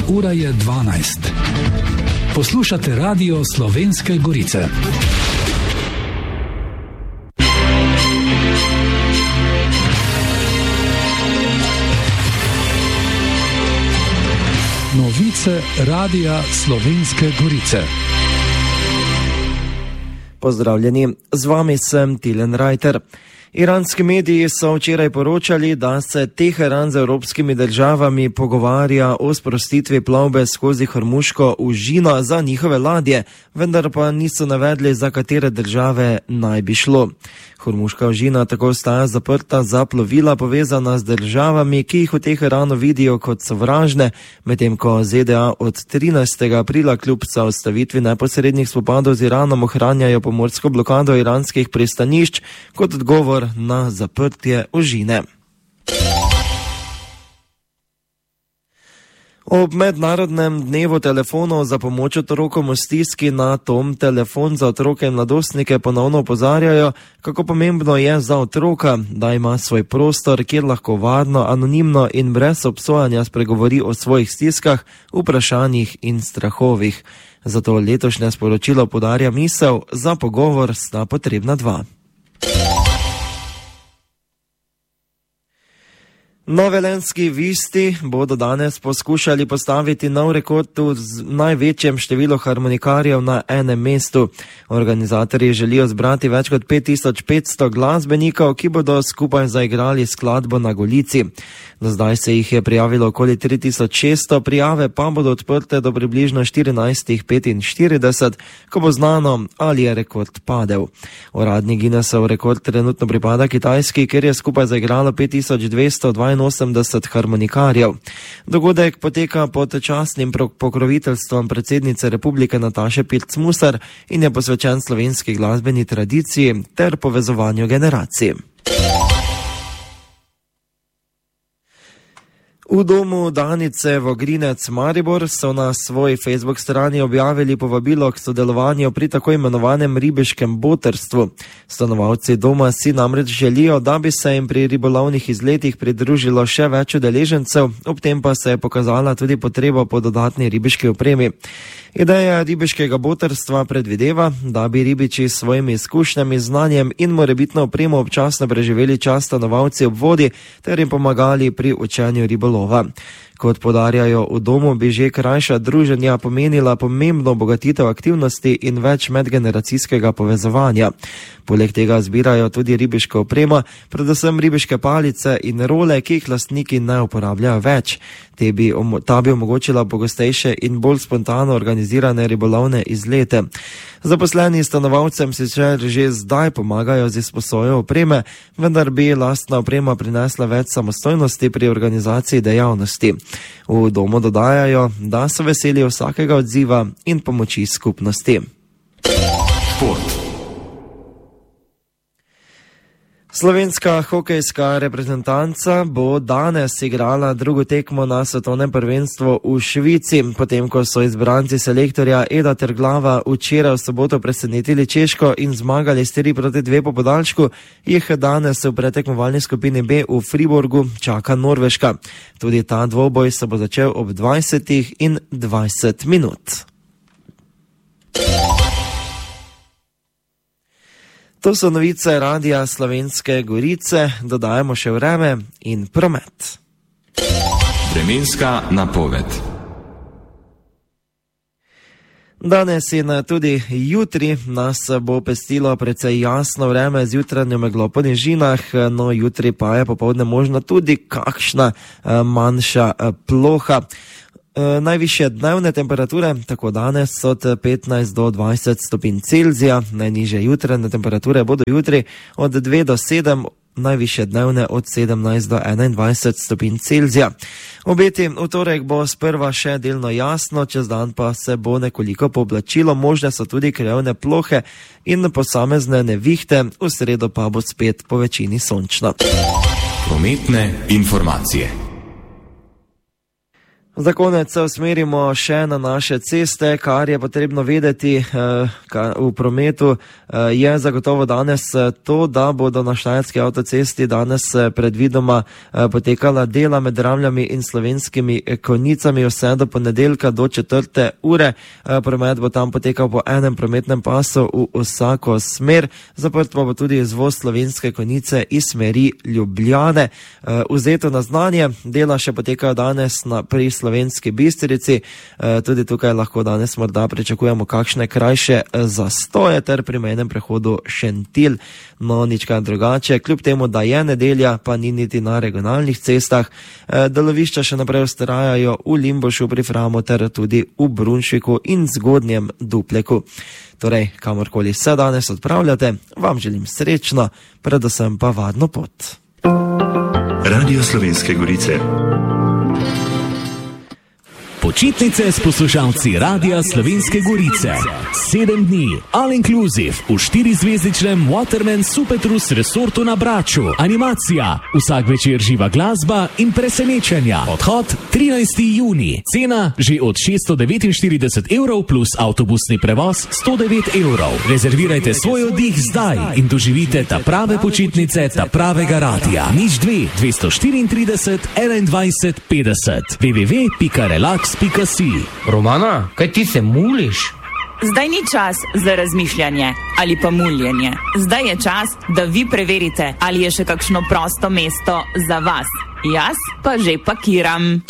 Ura je 12. Poslušate Radio Slovenske Gorice. Novice Radia Slovenske Gorice. Pozdravljeni, z vami sem Tilen Rajter. Iranski mediji so včeraj poročali, da se Teheran z evropskimi državami pogovarja o sprostitvi plovbe skozi Hormuško užino za njihove ladje, vendar pa niso navedli, za katere države naj bi šlo. Hormuška užina tako ostaja zaprta za plovila povezana z državami, ki jih v Teheranu vidijo kot sovražne, medtem ko ZDA od 13. aprila kljub zaustavitvi neposrednih spopadov z Iranom ohranjajo pomorsko blokado iranskih pristanišč kot odgovor na zaprtje užine. Ob mednarodnem dnevu telefonov za pomoč otrokom v stiski na Tom telefon za otroke in mladostnike ponovno opozarjajo, kako pomembno je za otroka, da ima svoj prostor, kjer lahko varno, anonimno in brez obsojanja spregovori o svojih stiskah, vprašanjih in strahovih. Zato letošnje sporočilo podarja misel, za pogovor sta potrebna dva. Novelenski Visti bodo danes poskušali postaviti nov rekord v največjem številu harmonikarjev na enem mestu. Organizatorji želijo zbrati več kot 5500 glasbenikov, ki bodo skupaj zaigrali skladbo na Golici. Do zdaj se jih je prijavilo okoli 3600, prijave pa bodo odprte do približno 14:45, ko bo znano, ali je rekord padel. Uradni Guinnessov rekord trenutno pripada Kitajski, ker je skupaj zaigralo 5282 harmonikarjev. Dogodek poteka pod častnim pokroviteljstvom predsednice republike Nataše Pirc-Musar in je posvečen slovenski glasbeni tradiciji ter povezovanju generacij. V domu Danice Vogrinec Maribor so na svoji Facebook strani objavili povabilo k sodelovanju pri tako imenovanem ribiškem botrstvu. Stanovalci doma si namreč želijo, da bi se jim pri ribolovnih izletih pridružilo še več udeležencev, ob tem pa se je pokazala tudi potreba po dodatni ribiški opremi. Ideja ribiškega botrstva predvideva, da bi ribiči s svojimi izkušnjami, znanjem in morebitno opremo občasno preživeli čas stanovalci ob vodi ter jim pomagali pri učenju ribolova. Kot podarjajo v domu, bi že krajša druženja pomenila pomembno obogatitev aktivnosti in več medgeneracijskega povezovanja. Poleg tega zbirajo tudi ribiško opremo, predvsem ribiške palice in role, ki jih lastniki ne uporabljajo več. Ta bi omogočila pogostejše in bolj spontano organizirane ribolovne izlete. Zaposleni stanovalcem sicer že zdaj pomagajo z izposojo opreme, vendar bi lastna oprema prinesla več samostojnosti pri organizaciji dejavnosti. V domu dodajajo, da so veseli vsakega odziva in pomoči skupnosti. Šport. Slovenska hokejska reprezentanca bo danes igrala drugo tekmo na svetovnem prvenstvu v Švici, potem ko so izbranci selektorja Eda Terglava včeraj v soboto presenetili Češko in zmagali 4-2 po podaljšku, jih danes v pretekmovalni skupini B v Friburgu čaka Norveška. Tudi ta dvoboj se bo začel ob 20:20. To so novice Radia Slovenske Gorice, dodajamo še vreme in promet. Vremenska napoved. Danes in tudi jutri nas bo pestilo precej jasno vreme z jutranjo meglo po nižinah, no jutri pa je popoldne možno tudi kakšna manjša ploha. Najvišje dnevne temperature, tako danes, od 15 do 20 stopinj Celzija, najnižje jutranje temperature bodo jutri od 2 do 7, najvišje dnevne od 17 do 21 stopinj Celzija. Obeti v torek bo sprva še delno jasno, čez dan pa se bo nekoliko pooblačilo, možne so tudi krajevne plohe in posamezne nevihte, v sredo pa bo spet po večini sončno. Prometne informacije. Za konec se usmerimo še na naše ceste, kar je potrebno vedeti v prometu. Je zagotovo danes to, da bodo na Štajerski avtocesti danes predvidoma potekala dela med Dramljami in Slovenskimi Konjicami vse do ponedeljka do 4. ure. Promet bo tam potekal po enem prometnem pasu v vsako smer. Zaprt pa bo tudi izvoz Slovenske Konjice iz smeri Ljubljane. Vzeto na znanje, dela še potekajo danes pri Slovenski Bistrici. Tudi tukaj lahko danes morda pričakujemo kakšne krajše zastoje ter pri mejnem prehodu Šentilj. No, nič kaj drugače. Kljub temu, da je nedelja, pa ni niti na regionalnih cestah. Delovišča še naprej vztrajajo v Limbušu pri Framu ter tudi v Brunšviku in Zgodnjem Dupleku. Torej, kamorkoli se danes odpravljate, vam želim srečno, predvsem pa varno pot. Radio Slovenske Gorice. Počitnice s poslušalci Radia Slovenske Gorice. 7 dni, all inclusive, v 4-zvezdičnem Waterman Supertrus resortu na Braču. Animacija, vsak večer živa glasba in presenečenja. Odhod 13. juni. Cena že od 649 evrov plus avtobusni prevoz 109 evrov. Rezervirajte svoj oddih zdaj in doživite ta prave počitnice, ta pravega radia. Nič 2 234 21 50 www.relax.si. Romana, kaj ti se muliš? Zdaj ni čas za razmišljanje ali pa muljenje. Zdaj je čas, da vi preverite, ali je še kakšno prosto mesto za vas. Jaz pa že pakiram.